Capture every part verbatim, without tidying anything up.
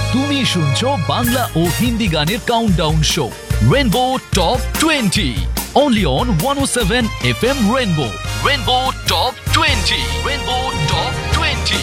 তুমি শুনছো বাংলা ও হিন্দি গানের countdown show rainbow top twenty only on one oh seven F M Rainbow. Rainbow Top twenty. Rainbow Top twenty.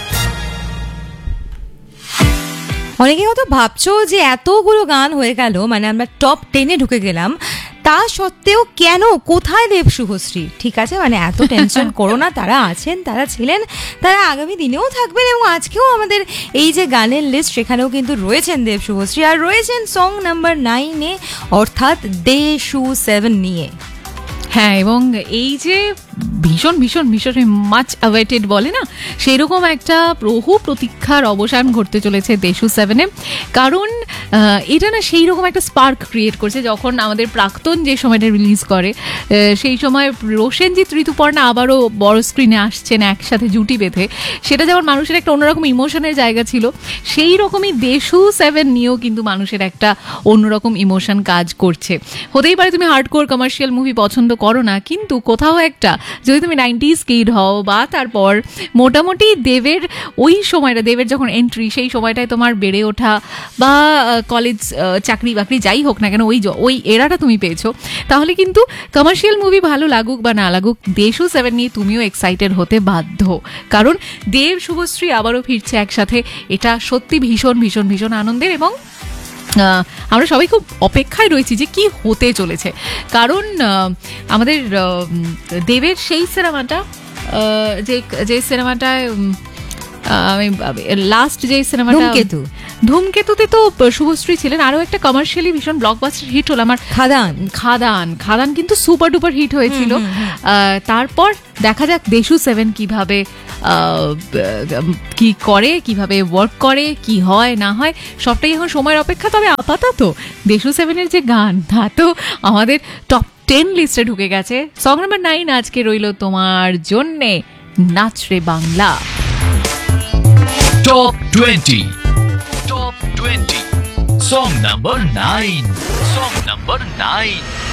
অনেকে হয়তো ভাবছো যে এতগুলো গান হয়ে গেল, মানে আমরা টপ টেনে ঢুকে গেলাম, তা সত্ত্বেও কেন, কোথায় দেব শুভশ্রী? ঠিক আছে, মানে এত টেনশন করো না, তারা আছেন, তারা ছিলেন, তারা আগামী দিনেও থাকবেন এবং আজকেও আমাদের এই যে গানের লিস্ট সেখানেও কিন্তু রয়েছেন দেব শুভশ্রী, আর রয়েছেন সং নাম্বার নাইনে অর্থাৎ দে শু সেভেন নিয়ে। হ্যাঁ, এবং এই যে ভীষণ ভীষণ ভীষণ মাচ অ্যাওয়েটেড বলে না, সেরকম একটা বহু প্রতীক্ষার অবসান ঘটতে চলেছে দেশু সেভেনে। কারণ এটা না সেই রকম একটা স্পার্ক ক্রিয়েট করছে। যখন আমাদের প্রাক্তন যে সময়টা রিলিজ করে, সেই সময় রোশনজিৎ ঋতুপর্ণা আবারও বড় স্ক্রিনে আসছেন একসাথে জুটি বেঁধে, সেটা যেমন মানুষের একটা অন্যরকম ইমোশনের জায়গা ছিল, সেই রকমই দেশু সেভেন নিয়েও কিন্তু মানুষের একটা অন্যরকম ইমোশন কাজ করছে। হতেই পারে তুমি হার্ডকোর কমার্শিয়াল মুভি পছন্দ করো না, কিন্তু কোথাও একটা যদি তুমি নাইনটিজ কিড হও বা তারপর মোটামুটি দেবের ওই সময়টা, দেবের যখন এন্ট্রি, সেই সময়টায় তোমার বেড়ে ওঠা বা কলেজ চাকরি বাকরি যাই হোক না কেন, ওই ওই এরাটা তুমি পেয়েছো, তাহলে কিন্তু কমার্শিয়াল মুভি ভালো লাগুক বা না লাগুক, দেশু সেভেন নিয়ে তুমিও এক্সাইটেড হতে বাধ্য। কারণ দেব শুভশ্রী আবারও ফিরছে একসাথে, এটা সত্যি ভীষণ ভীষণ ভীষণ আনন্দের এবং আমরা সবাই খুব অপেক্ষায় রয়েছি যে কি হতে চলেছে। কারণ আমাদের দেবের সেই সিনেমাটা, যে যে সিনেমাটায় আমি লাস্ট যে সিনেমাটা ধূমকেতু, ধূমকেতুতে তো শুভশ্রী ছিলেন। আরও একটা কমার্শিয়ালি ভীষণ ব্লকবাস্টার হিট হলো আমার খাদান। খাদান খাদান কিন্তু সুপার ডুপার হিট হয়েছিল। তারপর দেখা যাক দেশু সেভেন কিভাবে কি করে, কিভাবে ওয়ার্ক করে, কি হয় না হয়, সবটাই এখন সময়ের অপেক্ষা। তবে আপাতত দেশু সেভেনের যে গান, তা তো আমাদের টপ টেন লিস্টে ঢুকে গেছে। সং নাম্বার নাইন আজকে রইল তোমার জন্যে, নাচ রে Bangla. Top twenty. Top twenty. Song number nine. Song number nine.